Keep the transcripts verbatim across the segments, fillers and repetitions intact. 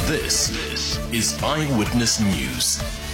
This is Eyewitness News.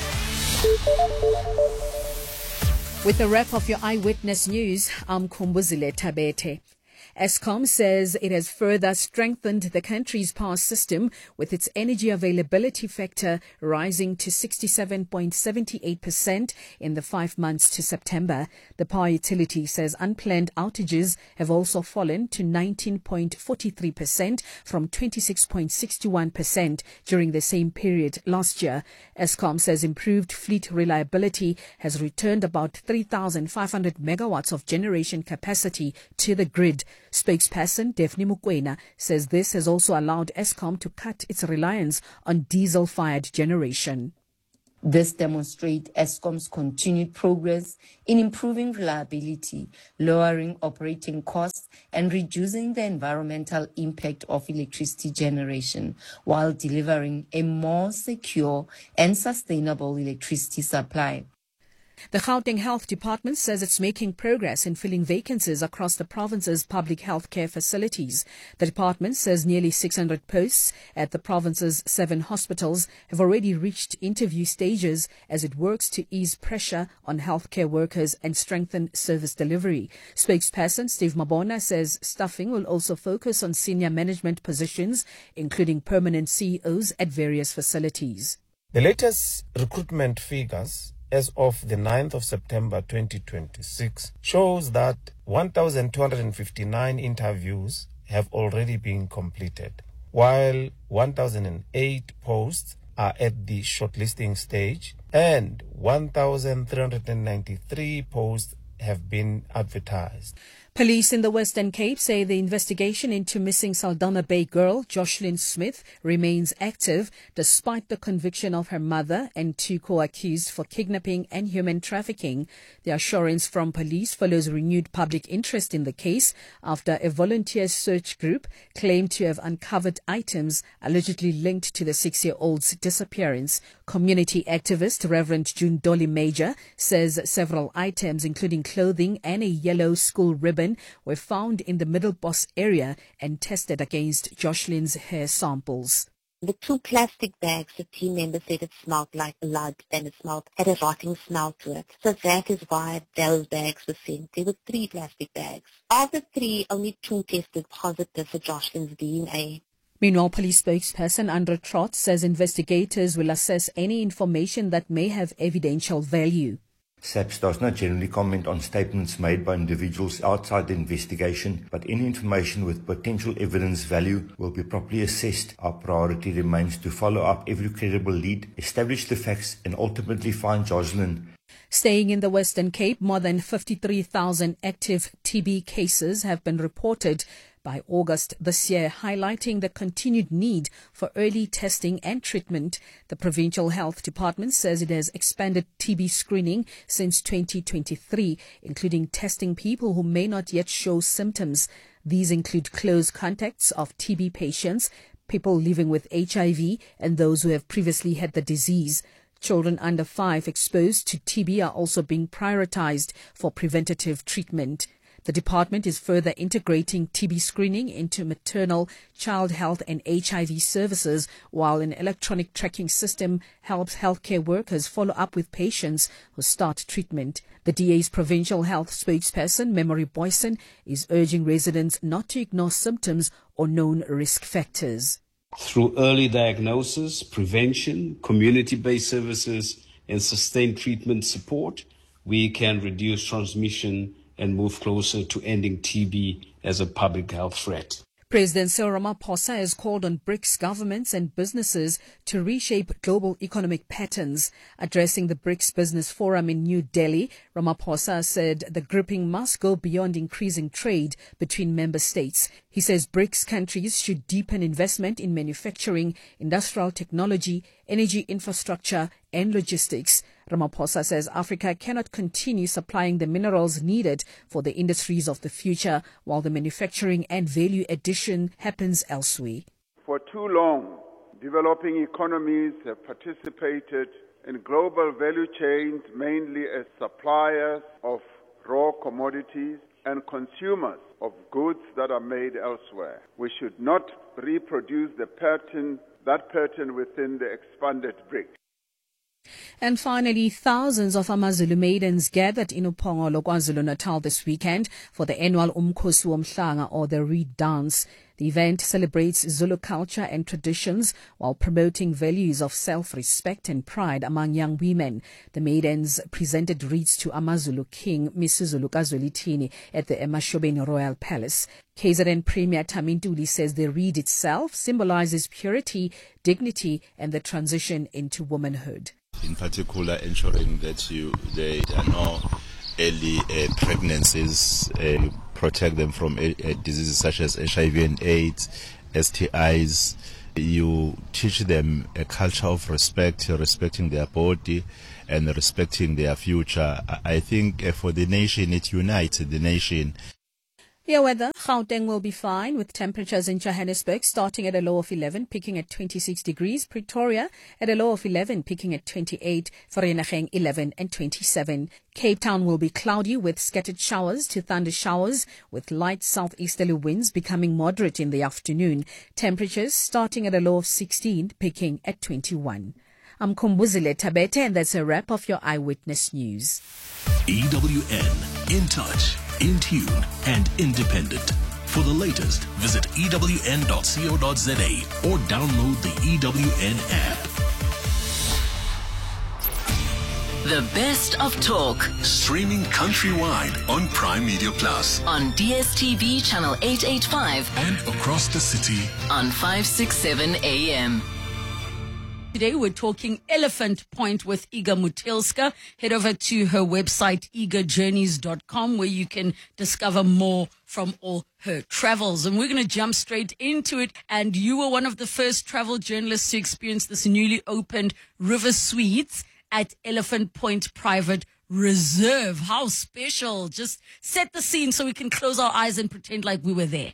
With the wrap of your Eyewitness News, I'm Kumbuzile Tabete. Eskom says it has further strengthened the country's power system with its energy availability factor rising to sixty-seven point seven eight percent in the five months to September. The power utility says unplanned outages have also fallen to nineteen point four three percent from twenty-six point six one percent during the same period last year. Eskom says improved fleet reliability has returned about three thousand five hundred megawatts of generation capacity to the grid. Spokesperson Daphne Mukwena says this has also allowed Eskom to cut its reliance on diesel-fired generation. This demonstrates Eskom's continued progress in improving reliability, lowering operating costs, and reducing the environmental impact of electricity generation, while delivering a more secure and sustainable electricity supply. The Gauteng Health Department says it's making progress in filling vacancies across the province's public health care facilities. The department says nearly six hundred posts at the province's seven hospitals have already reached interview stages as it works to ease pressure on healthcare workers and strengthen service delivery. Spokesperson Steve Mabona says staffing will also focus on senior management positions, including permanent C E Os at various facilities. The latest recruitment figures as of the ninth of September twenty twenty-six shows that one thousand two hundred fifty-nine interviews have already been completed, while one thousand eight posts are at the shortlisting stage and one thousand three hundred ninety-three posts have been advertised. Police in the Western Cape say the investigation into missing Saldanha Bay girl Jocelyn Smith remains active despite the conviction of her mother and two co-accused for kidnapping and human trafficking. The assurance from police follows renewed public interest in the case after a volunteer search group claimed to have uncovered items allegedly linked to the six-year-old's disappearance. Community activist Reverend June Dolly Major says several items, including clothing and a yellow school ribbon, were found in the Middelbos area and tested against Jocelyn's hair samples. The two plastic bags, the team members said it smelled like blood and it smelled, had a rotting smell to it. So that is why those bags were sent. There were three plastic bags. Of the three, only two tested positive for Jocelyn's D N A. Meanwhile, police spokesperson Andra Trott says investigators will assess any information that may have evidential value. SAPS does not generally comment on statements made by individuals outside the investigation, but any information with potential evidence value will be properly assessed. Our priority remains to follow up every credible lead, establish the facts, and ultimately find Jocelyn. Staying in the Western Cape, more than fifty-three thousand active T B cases have been reported by August this year, highlighting the continued need for early testing and treatment. The Provincial Health Department says it has expanded T B screening since twenty twenty-three, including testing people who may not yet show symptoms. These include close contacts of T B patients, people living with H I V, and those who have previously had the disease. Children under five exposed to T B are also being prioritized for preventative treatment. The department is further integrating T B screening into maternal, child health and H I V services, while an electronic tracking system helps healthcare workers follow up with patients who start treatment. The D A's provincial health spokesperson, Memory Boyson, is urging residents not to ignore symptoms or known risk factors. Through early diagnosis, prevention, community-based services, and sustained treatment support, we can reduce transmission and move closer to ending T B as a public health threat. President Cyril Ramaphosa has called on BRICS governments and businesses to reshape global economic patterns. Addressing the BRICS Business Forum in New Delhi, Ramaphosa said the grouping must go beyond increasing trade between member states. He says BRICS countries should deepen investment in manufacturing, industrial technology, energy infrastructure, and logistics. Ramaphosa says Africa cannot continue supplying the minerals needed for the industries of the future while the manufacturing and value addition happens elsewhere. For too long, developing economies have participated in global value chains mainly as suppliers of raw commodities and consumers of goods that are made elsewhere. We should not reproduce the pattern that pattern within the expanded BRICS. And finally, thousands of AmaZulu maidens gathered in Upongolo, KwaZulu-Natal this weekend for the annual Umkhosi Womhlanga, or the Reed Dance. The event celebrates Zulu culture and traditions while promoting values of self-respect and pride among young women. The maidens presented wreaths to AmaZulu King, Misuzulu Kazwelithini, at the Emashobeni Royal Palace. K Z N Premier Tamintuli says the reed itself symbolizes purity, dignity, and the transition into womanhood. In particular, ensuring that you there are no early uh, pregnancies, uh, protect them from uh, diseases such as H I V and AIDS, S T Is. You teach them a culture of respect, respecting their body and respecting their future. I think uh, for the nation, it unites the nation. Your weather, Gauteng will be fine with temperatures in Johannesburg starting at a low of eleven, peaking at twenty-six degrees. Pretoria at a low of eleven, peaking at twenty-eight. Vereeniging eleven and twenty-seven. Cape Town will be cloudy with scattered showers to thunder showers with light southeasterly winds becoming moderate in the afternoon. Temperatures starting at a low of sixteen, peaking at twenty-one. I'm Kumbuzile Tabete, and that's a wrap of your Eyewitness News. E W N, in touch, in tune, and independent. For the latest, visit E W N dot co dot za or download the E W N app. The best of talk. Streaming countrywide on Prime Media Plus. On D S T V channel eight eighty-five. And across the city. On five sixty-seven A M. Today we're talking Elephant Point with Iga Mutilska. Head over to her website, iga journeys dot com, where you can discover more from all her travels. And we're going to jump straight into it. And you were one of the first travel journalists to experience this newly opened River Suites at Elephant Point Private Reserve. How special. Just set the scene so we can close our eyes and pretend like we were there.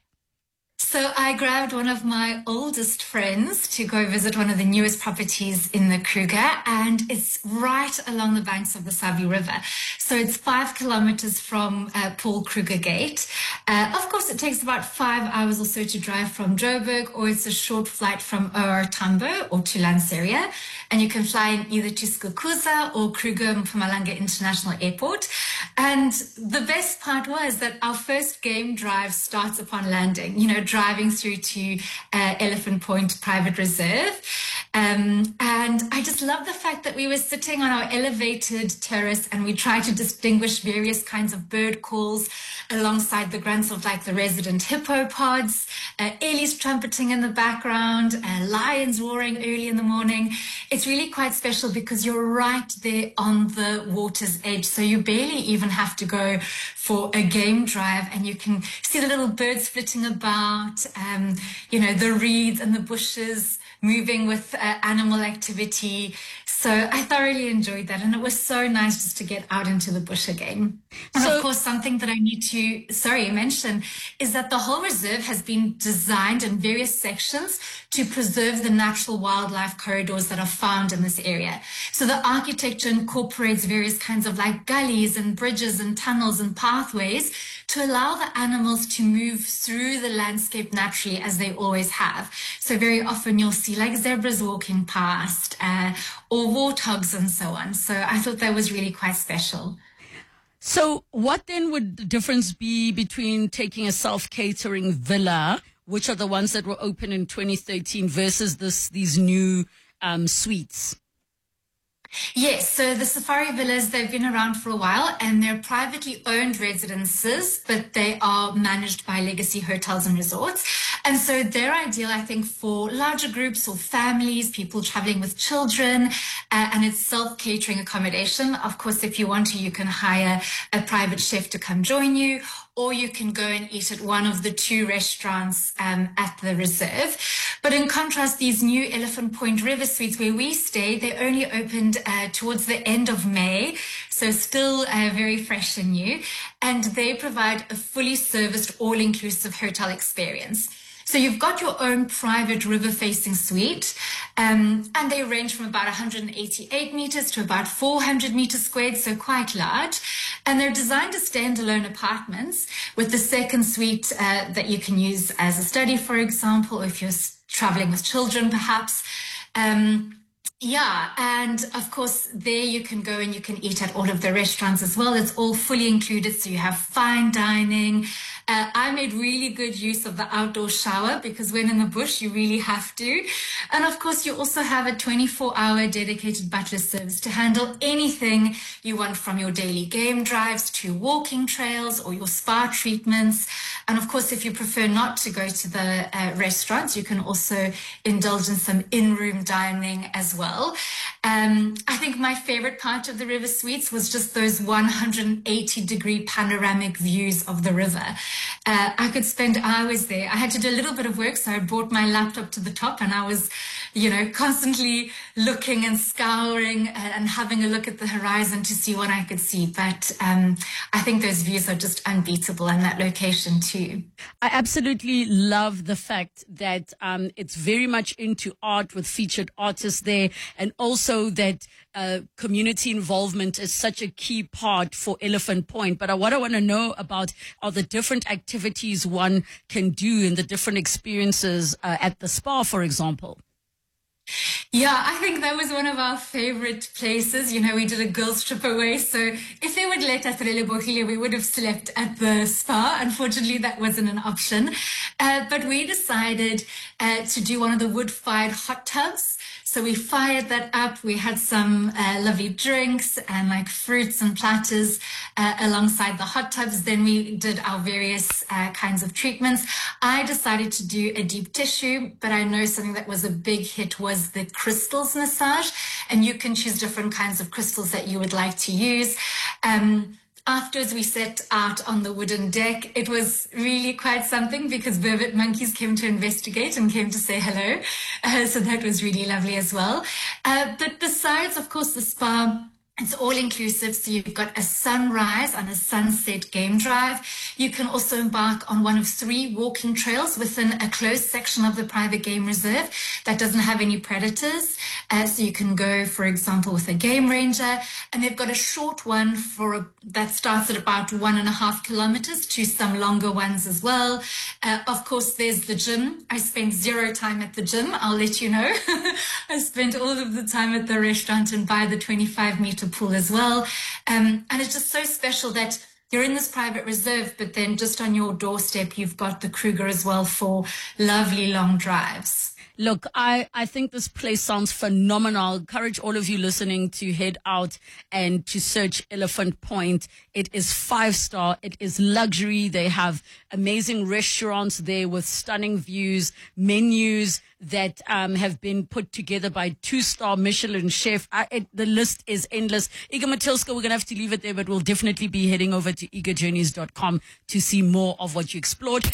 So I grabbed one of my oldest friends to go visit one of the newest properties in the Kruger, and it's right along the banks of the Sabi River. So it's five kilometers from uh, Paul Kruger Gate. Uh, of course, it takes about five hours or so to drive from Joburg, or it's a short flight from O R Tambo or to Lanseria. And you can fly in either to Skukuza or Kruger Mpumalanga International Airport. And the best part was that our first game drive starts upon landing, you know, driving through to uh, Elephant Point Private Reserve. Um, and I just love the fact that we were sitting on our elevated terrace and we tried to distinguish various kinds of bird calls alongside the grunts of like the resident hippopods, uh, Ellie's trumpeting in the background, uh, lions roaring early in the morning. It's really quite special because you're right there on the water's edge. So you barely even have to go for a game drive and you can see the little birds flitting about, um, you know, the reeds and the bushes moving with uh, animal activity. So I thoroughly enjoyed that, and it was so nice just to get out into the bush again. And so, of course, something that I need to, sorry, mention is that the whole reserve has been designed in various sections to preserve the natural wildlife corridors that are found in this area. So the architecture incorporates various kinds of like gullies and bridges and tunnels and pathways to allow the animals to move through the landscape naturally as they always have. So very often you'll see like zebras walking past uh, or warthogs and so on. So I thought that was really quite special. So what then would the difference be between taking a self-catering villa, which are the ones that were open in twenty thirteen, versus this these new um, suites? Yes, so the Safari Villas, they've been around for a while and they're privately owned residences, but they are managed by Legacy Hotels and Resorts. And so they're ideal, I think, for larger groups or families, people traveling with children, uh, and it's self-catering accommodation. Of course, if you want to, you can hire a private chef to come join you, or you can go and eat at one of the two restaurants um, at the reserve. But in contrast, these new Elephant Point River Suites where we stay, they only opened uh, towards the end of May, so still uh, very fresh and new. And they provide a fully serviced, all-inclusive hotel experience. So you've got your own private river-facing suite, um, and they range from about one hundred eighty-eight meters to about four hundred meters squared, so quite large. And they're designed as standalone apartments with the second suite uh, that you can use as a study, for example, or if you're traveling with children, perhaps. Um, Yeah, and of course, there you can go and you can eat at all of the restaurants as well. It's all fully included, so you have fine dining. Uh, I made really good use of the outdoor shower because when in the bush, you really have to. And of course, you also have a twenty-four hour dedicated butler service to handle anything you want, from your daily game drives to walking trails or your spa treatments. And of course, if you prefer not to go to the uh, restaurants, you can also indulge in some in-room dining as well. Um, I think my favorite part of the River Suites was just those one hundred eighty degree panoramic views of the river. Uh, I could spend hours there. I had to do a little bit of work, so I brought my laptop to the top and I was, you know, constantly looking and scouring and having a look at the horizon to see what I could see. But um, I think those views are just unbeatable, and that location too. I absolutely love the fact that um, it's very much into art with featured artists there, and also that uh, community involvement is such a key part for Elephant Point. But uh, what I want to know about are the different activities one can do and the different experiences uh, at the spa, for example. Yeah, I think that was one of our favorite places. You know, we did a girls' trip away, so if they would let us, Relebohile, we would have slept at the spa. Unfortunately, that wasn't an option. Uh, but we decided uh, to do one of the wood-fired hot tubs. So we fired that up. We had some uh, lovely drinks and like fruits and platters uh, alongside the hot tubs. Then we did our various uh, kinds of treatments. I decided to do a deep tissue, but I know something that was a big hit was the crystals massage. And you can choose different kinds of crystals that you would like to use. Um, Afterwards, we set out on the wooden deck. It was really quite something because vervet monkeys came to investigate and came to say hello. Uh, so that was really lovely as well. Uh, but besides, of course, the spa, it's all inclusive. So you've got a sunrise and a sunset game drive. You can also embark on one of three walking trails within a closed section of the private game reserve that doesn't have any predators. Uh, so you can go, for example, with a game ranger, and they've got a short one for a, that starts at about one and a half kilometers to some longer ones as well. Uh, of course, there's the gym. I spent zero time at the gym. I'll let you know. I spent all of the time at the restaurant and by the twenty-five meter pool as well. Um, and it's just so special that you're in this private reserve, but then just on your doorstep, you've got the Kruger as well for lovely long drives. Look, I, I think this place sounds phenomenal. Encourage all of you listening to head out and to search Elephant Point. It is five star. It is luxury. They have amazing restaurants there with stunning views, menus that um, have been put together by two-star Michelin chef. I, it, the list is endless. Iga Matilska, we're going to have to leave it there, but we'll definitely be heading over to iga journeys dot com to see more of what you explored.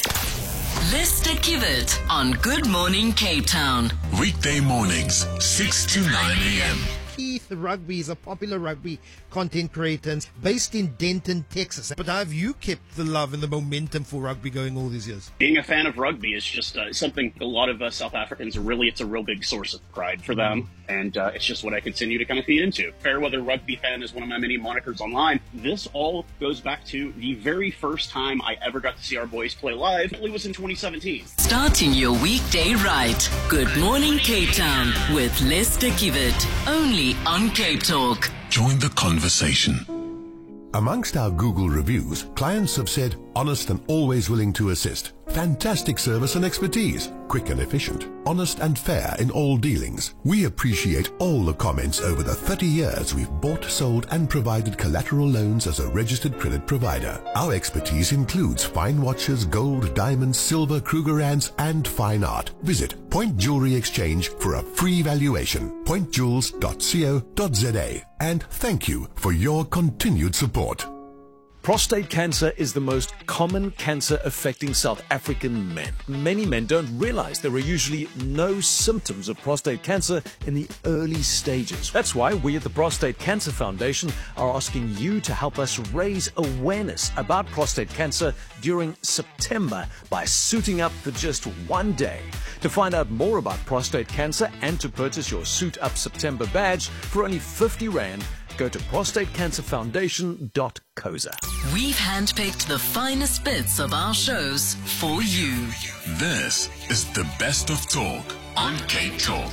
Lester Kivet on Good Morning Cape Town. Weekday mornings, six to nine a.m. Keith Rugby is a popular rugby content creator based in Denton, Texas. But how have you kept the love and the momentum for rugby going all these years? Being a fan of rugby is just uh, something a lot of uh, South Africans really, it's a real big source of pride for them. And uh, it's just what I continue to kind of feed into. Fairweather Rugby Fan is one of my many monikers online. This all goes back to the very first time I ever got to see our boys play live. It was in twenty seventeen. Starting your weekday right. Good Morning Cape Town with Lester Kivet. Only on Cape Talk. Join the conversation. Amongst our Google reviews, clients have said, honest and always willing to assist. Fantastic service and expertise. Quick and efficient. Honest and fair in all dealings. We appreciate all the comments over the thirty years we've bought, sold and provided collateral loans as a registered credit provider. Our expertise includes fine watches, gold, diamonds, silver, Krugerrands and fine art. Visit Point Jewelry Exchange for a free valuation. point jewels dot co dot za. And thank you for your continued support. Prostate cancer is the most common cancer affecting South African men. Many men don't realize there are usually no symptoms of prostate cancer in the early stages. That's why we at the Prostate Cancer Foundation are asking you to help us raise awareness about prostate cancer during September by suiting up for just one day. To find out more about prostate cancer and to purchase your Suit Up September badge for only fifty rand, go to prostate cancer foundation dot coza. We've handpicked the finest bits of our shows for you. This is the best of talk on Cape Talk.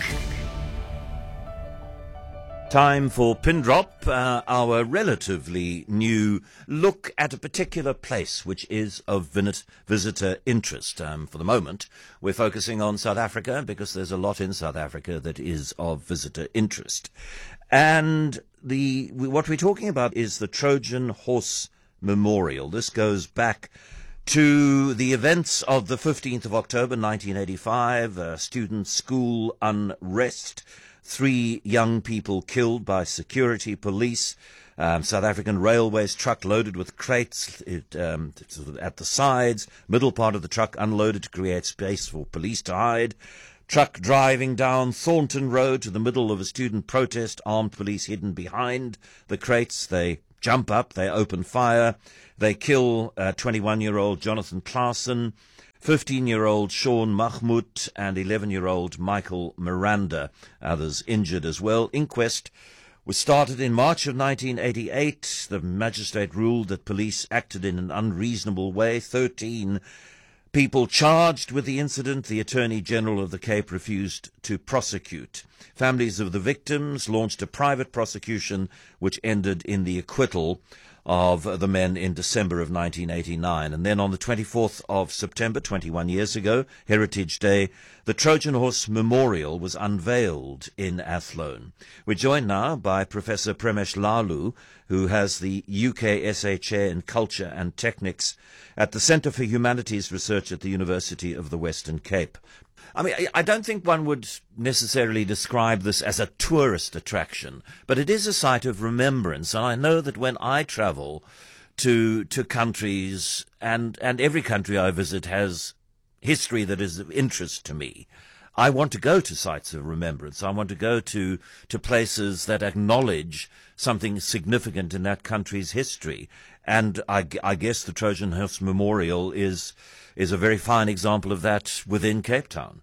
Time for Pin Drop, uh, our relatively new look at a particular place which is of visitor interest. Um, for the moment, we're focusing on South Africa because there's a lot in South Africa that is of visitor interest. And the what we're talking about is the Trojan Horse Memorial. This goes back to the events of the fifteenth of October nineteen eighty-five, uh, student school unrest. Three young people killed by security police. Um, South African Railways truck loaded with crates it, um, at the sides. Middle part of the truck unloaded to create space for police to hide. Truck driving down Thornton Road to the middle of a student protest. Armed police hidden behind the crates. They jump up. They open fire. They kill uh, twenty-one-year-old Jonathan Claassen, fifteen-year-old Sean Mahmoud, and eleven-year-old Michael Miranda. Others injured as well. Inquest was started in March of nineteen eighty-eight. The magistrate ruled that police acted in an unreasonable way. Thirteen people charged with the incident. The Attorney General of the Cape refused to prosecute. Families of the victims launched a private prosecution which ended in the acquittal of the men in December of nineteen eighty-nine. And then on the twenty-fourth of September, twenty-one years ago, Heritage Day, the Trojan Horse Memorial was unveiled in Athlone. We're joined now by Professor Premesh Lalu, who has the U K S A Chair in Culture and Techniques at the Centre for Humanities Research at the University of the Western Cape. I mean, I don't think one would necessarily describe this as a tourist attraction, but it is a site of remembrance. And I know that when I travel to to countries, and, and every country I visit has history that is of interest to me, I want to go to sites of remembrance. I want to go to, to places that acknowledge something significant in that country's history. And I, I guess the Trojan Horse Memorial is is a very fine example of that within Cape Town.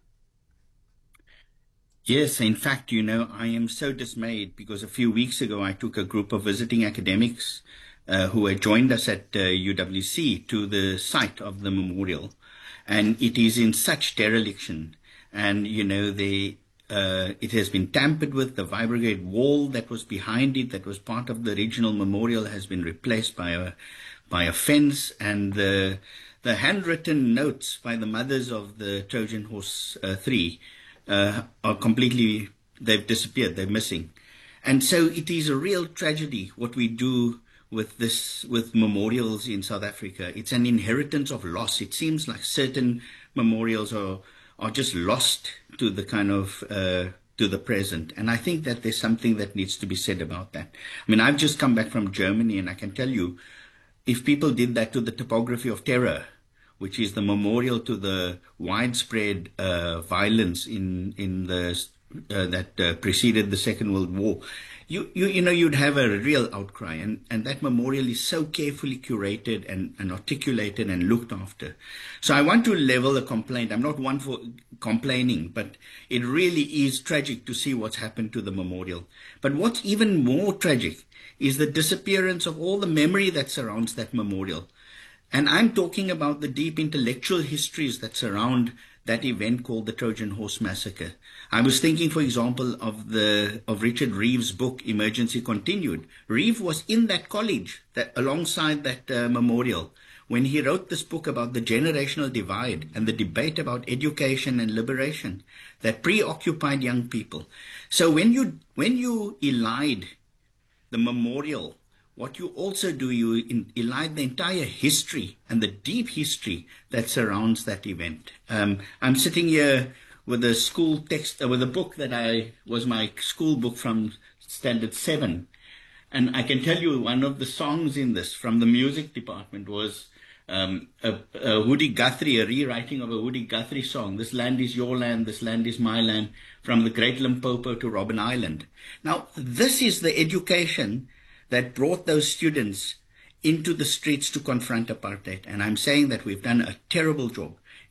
Yes, in fact, you know, I am so dismayed because a few weeks ago I took a group of visiting academics uh, who had joined us at uh, U W C to the site of the memorial. And it is in such dereliction. And, you know, they, uh, it has been tampered with. The fire brigade wall that was behind it, that was part of the original memorial, has been replaced by a, by a fence. And the, the handwritten notes by the mothers of the Trojan Horse uh, three Uh, are completely, they've disappeared, they're missing. And so it is a real tragedy what we do with this, with memorials in South Africa. It's an inheritance of loss. It seems like certain memorials are, are just lost to the kind of, uh, to the present. And I think that there's something that needs to be said about that. I mean, I've just come back from Germany, and I can tell you, if people did that to the topography of terror, which is the memorial to the widespread uh, violence in in the uh, that uh, preceded the Second World War, you you you know you'd have a real outcry, and and that memorial is so carefully curated and, and articulated and looked after. So I want to level a complaint. I'm not one for complaining, but it really is tragic to see what's happened to the memorial. But what's even more tragic is the disappearance of all the memory that surrounds that memorial. And I'm talking about the deep intellectual histories that surround that event called the Trojan Horse Massacre. I was thinking, for example, of the of Richard Reeve's book, Emergency Continued. Reeve was in that college that alongside that uh, memorial when he wrote this book about the generational divide and the debate about education and liberation that preoccupied young people. So when you when you elide the memorial, what you also do, you elide the entire history and the deep history that surrounds that event. Um, I'm sitting here with a school text, uh, with a book that I was my school book from Standard seven. And I can tell you one of the songs in this from the music department was um, a, a Woody Guthrie, a rewriting of a Woody Guthrie song. This land is your land, this land is my land, from the Great Limpopo to Robben Island. Now, this is the education that brought those students into the streets to confront apartheid. And I'm saying that we've done a terrible job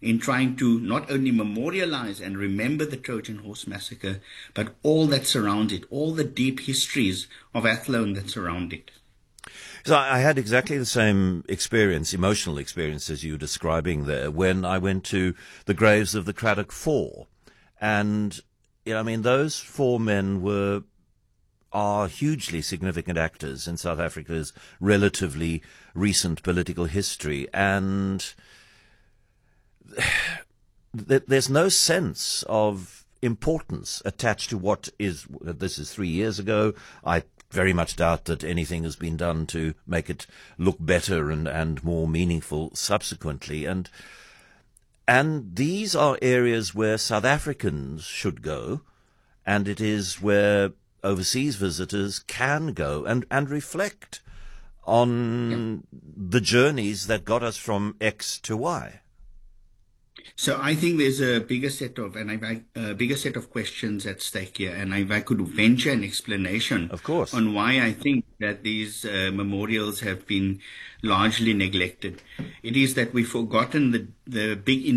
in trying to not only memorialize and remember the Trojan Horse Massacre, but all that surrounds it, all the deep histories of Athlone that surround it. So I had exactly the same experience, emotional experience as you were describing there, when I went to the graves of the Cradock Four. And, you know, I mean, those four men were are hugely significant actors in South Africa's relatively recent political history. And th- there's no sense of importance attached to what is, this is three years ago. I very much doubt that anything has been done to make it look better and, and more meaningful subsequently. And and these are areas where South Africans should go, and it is where overseas visitors can go and, and reflect on yeah. the journeys that got us from X to Y. So I think there's a bigger set of and I, a bigger set of questions at stake here, and if I could venture an explanation, of course, on why I think that these uh, memorials have been largely neglected, it is that we've forgotten the the big